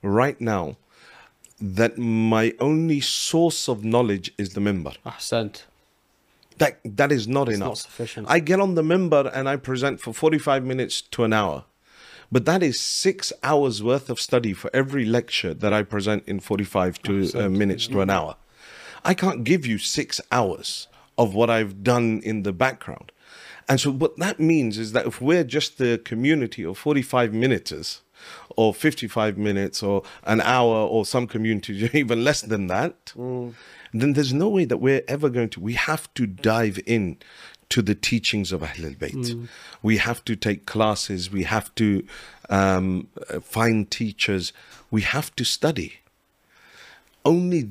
right now that my only source of knowledge is the minbar. Ahsant. That is not It's enough. not sufficient. I get on the minbar and I present for 45 minutes to an hour. But that is 6 hours worth of study for every lecture that I present in 45 minutes to an hour. I can't give you 6 hours of what I've done in the background. And so what that means is that if we're just the community of 45 minuters or 55 minutes or an hour, or some communities even less than that, then there's no way that we're ever going to. We have to dive in to the teachings of Ahl al-Bayt. We have to take classes. We have to find teachers. We have to study. Only